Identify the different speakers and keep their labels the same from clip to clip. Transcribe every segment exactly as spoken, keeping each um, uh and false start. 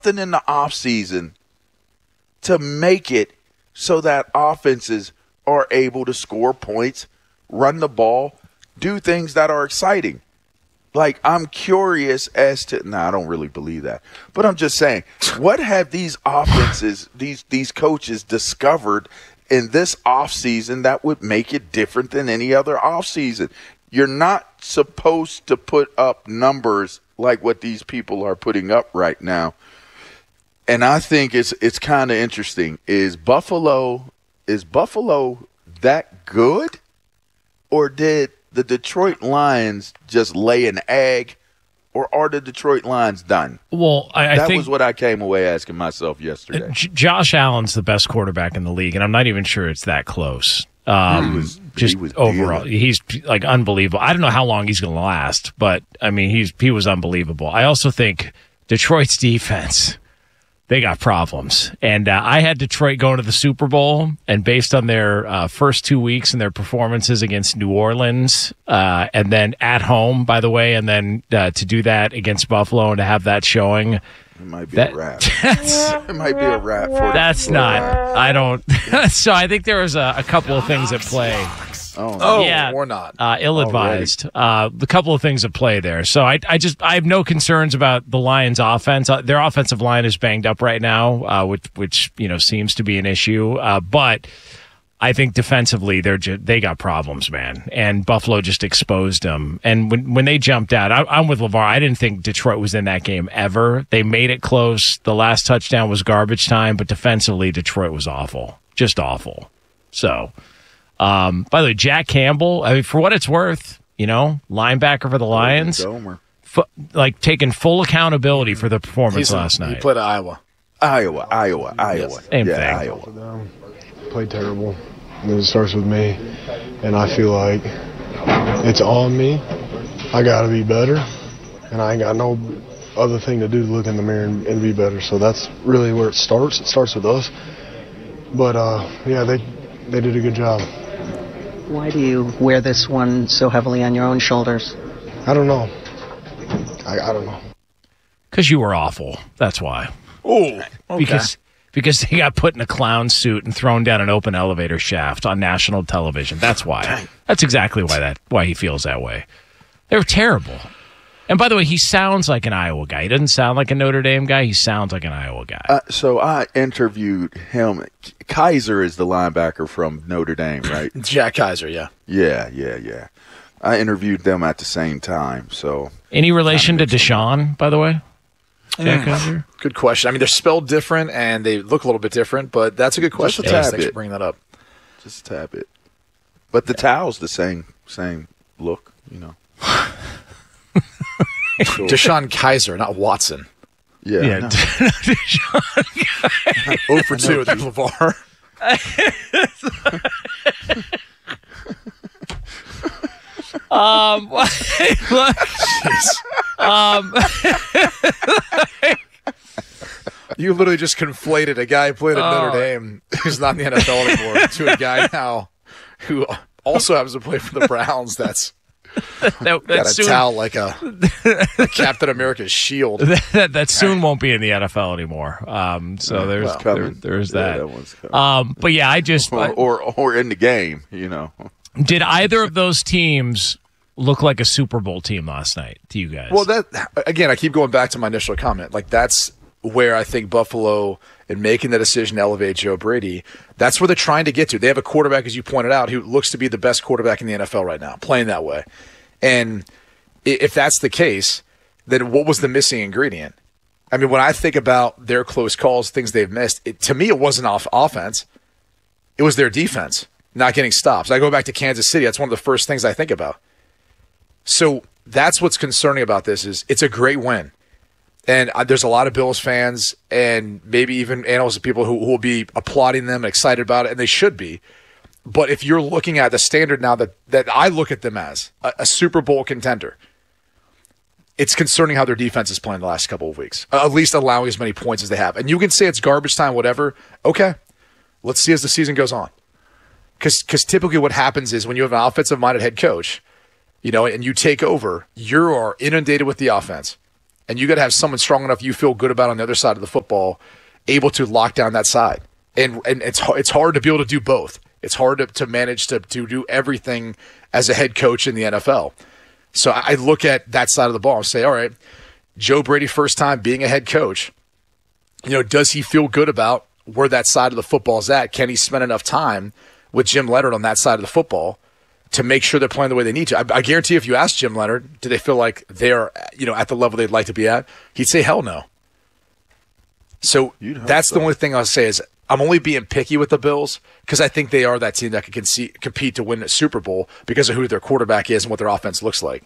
Speaker 1: in the offseason to make it so that offenses are able to score points, run the ball, do things that are exciting. Like, I'm curious as to – no, I don't really believe that. But I'm just saying, what have these offenses, these these coaches discovered in this offseason that would make it different than any other offseason? You're not supposed to put up numbers like what these people are putting up right now. And I think it's it's kind of interesting. Is Buffalo is Buffalo that good, or did the Detroit Lions just lay an egg, or are the Detroit Lions done?
Speaker 2: Well, I, I
Speaker 1: that
Speaker 2: think
Speaker 1: was what I came away asking myself yesterday.
Speaker 2: J- Josh Allen's the best quarterback in the league, and I'm not even sure it's that close. Um,
Speaker 1: he was,
Speaker 2: just
Speaker 1: he was
Speaker 2: overall,
Speaker 1: dealing.
Speaker 2: he's like unbelievable. I don't know how long he's going to last, but I mean, he's he was unbelievable. I also think Detroit's defense, they got problems. And uh, I had Detroit going to the Super Bowl, and based on their uh, first two weeks and their performances against New Orleans, uh, and then at home, by the way, and then uh, to do that against Buffalo and to have that showing,
Speaker 1: It might be
Speaker 2: that,
Speaker 1: a wrap.
Speaker 2: That's,
Speaker 1: it might be a wrap for
Speaker 2: that's
Speaker 1: for,
Speaker 2: not.
Speaker 1: uh,
Speaker 2: I don't. So I think there was a, a couple of things at play.
Speaker 1: oh,
Speaker 3: Oh,
Speaker 2: Yeah.
Speaker 3: or not.
Speaker 2: Uh, ill-advised. Uh, a couple of things at play there. So I, I just, I have no concerns about the Lions' offense. Uh, their offensive line is banged up right now, uh, which, which you know seems to be an issue. Uh, but I think defensively, they're ju- they got problems, man. And Buffalo just exposed them. And when when they jumped out, I, I'm with LeVar. I didn't think Detroit was in that game ever. They made it close. The last touchdown was garbage time, but defensively, Detroit was awful, just awful. So. Um, by the way, Jack Campbell, I mean, for what it's worth, you know, linebacker for the Lions,
Speaker 1: Gomer.
Speaker 2: fu- like taking full accountability for the performance
Speaker 3: He's
Speaker 2: last
Speaker 3: He
Speaker 2: night.
Speaker 3: played at Iowa.
Speaker 1: Iowa, Iowa, Iowa.
Speaker 2: Same
Speaker 1: yeah,
Speaker 2: thing.
Speaker 1: Iowa.
Speaker 4: for them. Played terrible. And it starts with me, and I feel like it's on me. I got to be better, and I ain't got no other thing to do to look in the mirror and, and be better. So that's really where it starts. It starts with us. But uh, yeah, they they did a good job.
Speaker 5: Why do you wear this one so heavily on your own shoulders?
Speaker 4: I don't know. I, I don't know.
Speaker 2: Because you were awful. That's why.
Speaker 3: Oh,
Speaker 2: Because because they got put in a clown suit and thrown down an open elevator shaft on national television. That's why. That's exactly why that why he feels that way. They were terrible. And by the way, he sounds like an Iowa guy. He doesn't sound like a Notre Dame guy. He sounds like an Iowa guy.
Speaker 1: Uh, so I interviewed him. Kaiser is the linebacker from Notre Dame, right?
Speaker 3: Jack Kaiser, yeah.
Speaker 1: yeah, yeah, yeah. I interviewed them at the same time. So
Speaker 2: Any relation to Deshaun, by the way? Jack Kaiser?
Speaker 3: Good question. I mean, they're spelled different and they look a little bit different, but that's a good question.
Speaker 1: a
Speaker 3: Thanks,
Speaker 1: tad
Speaker 3: Thanks for
Speaker 1: bit.
Speaker 3: bringing that up.
Speaker 1: just a tad bit. But the towel's the same, same look, you know. Sure.
Speaker 3: Deshaun Kaiser, not Watson.
Speaker 1: Yeah.
Speaker 2: Yeah.
Speaker 1: no.
Speaker 3: oh for two with LeVar.
Speaker 2: Um, look, um,
Speaker 3: You literally just conflated a guy who played at
Speaker 2: Oh.
Speaker 3: Notre Dame who's not in the N F L anymore to a guy now who also happens to play for the Browns that's
Speaker 2: that, that
Speaker 3: got a
Speaker 2: soon,
Speaker 3: towel like a, a Captain America's shield.
Speaker 2: that, that soon won't be in the N F L anymore. Um, so there's
Speaker 1: Well,
Speaker 2: there,
Speaker 1: coming.
Speaker 2: there's
Speaker 1: Yeah,
Speaker 2: that.
Speaker 1: that one's coming.
Speaker 2: Um, but yeah, I just
Speaker 1: or, or or in the game, you know.
Speaker 2: did either of those teams look like a Super Bowl team last night to you guys?
Speaker 3: Well, that again, I keep going back to my initial comment. Like that's where I think Buffalo, in making the decision to elevate Joe Brady, that's where they're trying to get to. They have a quarterback, as you pointed out, who looks to be the best quarterback in the N F L right now, playing that way. And i- if that's the case, then what was the missing ingredient? I mean, when I think about their close calls, things they've missed, it, to me, it wasn't off offense. It was their defense not getting stops. I go back to Kansas City. That's one of the first things I think about. So that's what's concerning about this is it's a great win. And uh, there's a lot of Bills fans and maybe even analysts and people who, who will be applauding them and excited about it, and they should be. But if you're looking at the standard now that, that I look at them as, a, a Super Bowl contender, it's concerning how their defense is playing the last couple of weeks, uh, at least allowing as many points as they have. And you can say it's garbage time, whatever. Okay, let's see as the season goes on. Because typically what happens is when you have an offensive-minded head coach, you know, and you take over, you are inundated with the offense. And you got to have someone strong enough you feel good about on the other side of the football, able to lock down that side. And and it's it's hard to be able to do both. It's hard to, to manage to, to do everything as a head coach in the N F L. So I look at that side of the ball and say, all right, Joe Brady, first time being a head coach, you know, does he feel good about where that side of the football is at? Can he spend enough time with Jim Leonard on that side of the football to make sure they're playing the way they need to? I, I guarantee if you ask Jim Leonard, do they feel like they're, you know, at the level they'd like to be at? He'd say, hell no. So that's so. The only thing I'll say is I'm only being picky with the Bills because I think they are that team that can concede, compete to win a Super Bowl because of who their quarterback is and what their offense looks like.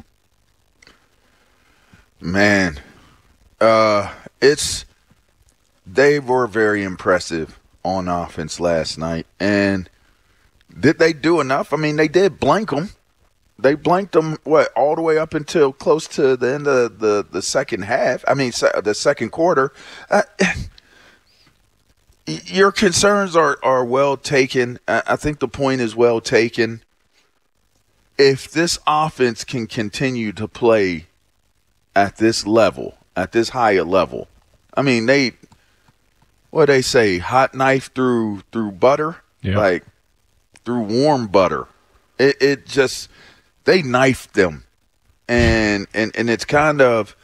Speaker 1: Man, uh, it's they were very impressive on offense last night. And did they do enough? I mean, they did blank them. They blanked them, what, all the way up until close to the end of the, the second half. I mean, the second quarter. Uh, your concerns are, are well taken. I think the point is well taken. If this offense can continue to play at this level, at this higher level, I mean, they, what they say, hot knife through through butter, yeah. like through warm butter. It, it just, they knifed them, and and and it's kind of,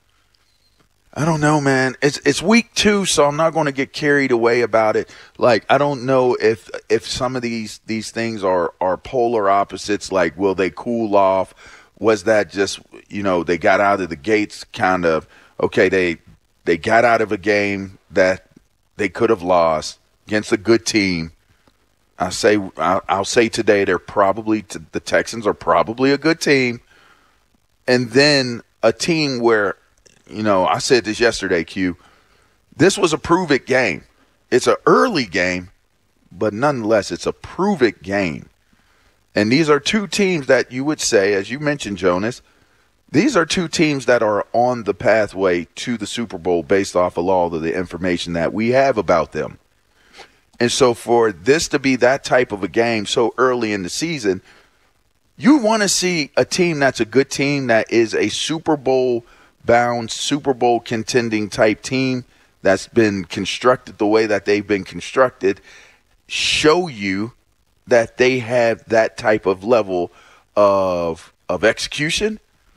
Speaker 1: I don't know, man. It's it's week two, so I'm not going to get carried away about it. Like, I don't know if if some of these these things are are polar opposites. Like, will they cool off? Was that just, you know, they got out of the gates kind of, okay, they they got out of a game that they could have lost against a good team. I say I'll, I'll say today they're probably the Texans are probably a good team, and then a team where, you know, I said this yesterday, Q. This was a prove-it game. It's an early game, but nonetheless, it's a prove-it game. And these are two teams that you would say, as you mentioned, Jonas, these are two teams that are on the pathway to the Super Bowl based off of all of the information that we have about them. And so for this to be that type of a game so early in the season, you want to see a team that's a good team, that is a Super Bowl bound, Super Bowl contending type team that's been constructed the way that they've been constructed, show you that they have that type of level of of execution,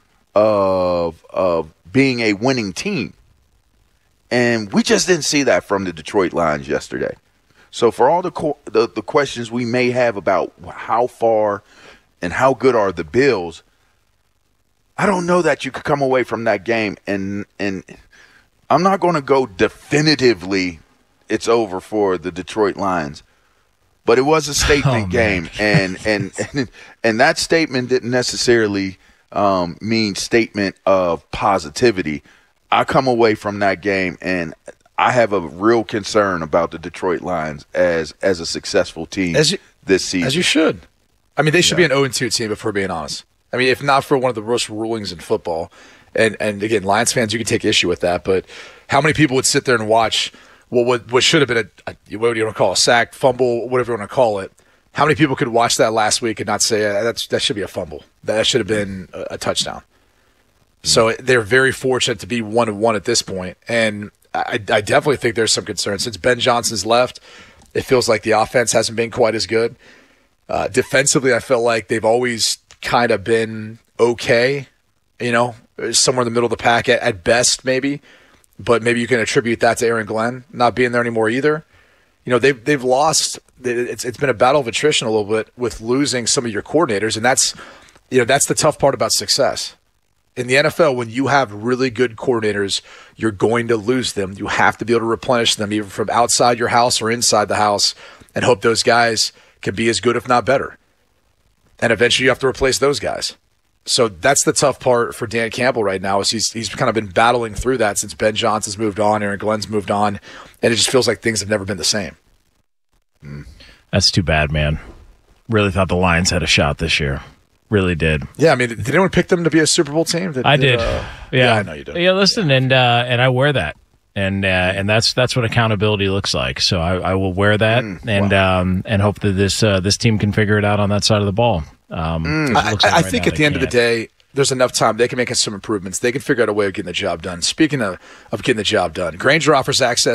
Speaker 1: of of being a winning team. And we just didn't see that from the Detroit Lions yesterday. So for all the, co- the the questions we may have about how far and how good are the Bills, I don't know that you could come away from that game and and I'm not going to go definitively it's over for the Detroit Lions. But it was a statement oh, game, and, and and and that statement didn't necessarily um, mean statement of positivity. I come away from that game, and I have a real concern about the Detroit Lions as as a successful team as you, this season.
Speaker 3: As you should. I mean, they should yeah. be an oh and two team, if we're being honest. I mean, if not for one of the worst rulings in football, and, and again, Lions fans, you can take issue with that, but how many people would sit there and watch Well, what what should have been a, a what do you want to call it, a sack, fumble, whatever you want to call it? How many people could watch that last week and not say uh, that's that should be a fumble? That should have been a, a touchdown. Mm-hmm. So they're very fortunate to be one and one at this point, and I, I definitely think there's some concern since Ben Johnson's left. It feels like the offense hasn't been quite as good. Uh, defensively, I feel like they've always kind of been okay, you know, somewhere in the middle of the pack at, at best, maybe. But maybe you can attribute that to Aaron Glenn not being there anymore either. You know, they've they've lost. It's it's been a battle of attrition a little bit with losing some of your coordinators, and that's you know that's the tough part about success in the N F L. When you have really good coordinators, you're going to lose them. You have to be able to replenish them, even from outside your house or inside the house, and hope those guys can be as good, if not better. And eventually, you have to replace those guys. So that's the tough part for Dan Campbell right now is he's he's kind of been battling through that since Ben Johnson's moved on, Aaron Glenn's moved on, and it just feels like things have never been the same.
Speaker 2: That's too bad, man. Really thought the Lions had a shot this year. Really did.
Speaker 3: Yeah, I mean, did anyone pick them to be a Super Bowl team? Did,
Speaker 2: I did.
Speaker 3: Uh,
Speaker 2: yeah.
Speaker 3: yeah, I know you did.
Speaker 2: Yeah, listen, yeah. and uh, and I wear that. And uh, and that's that's what accountability looks like. So I, I will wear that mm, and wow. um, and hope that this uh, this team can figure it out on that side of the ball. Um,
Speaker 3: mm. I, like I, I right think at the end can't. of the day, there's enough time. They can make some improvements. They can figure out a way of getting the job done. Speaking of, of getting the job done, Grainger offers access